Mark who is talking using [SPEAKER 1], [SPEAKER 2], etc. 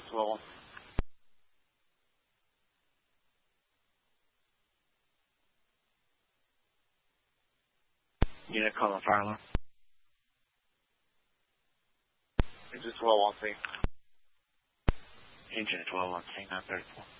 [SPEAKER 1] 12.
[SPEAKER 2] Unit calling fire alarm.
[SPEAKER 1] Engine 12 on scene.
[SPEAKER 2] Engine 12 on scene, 934.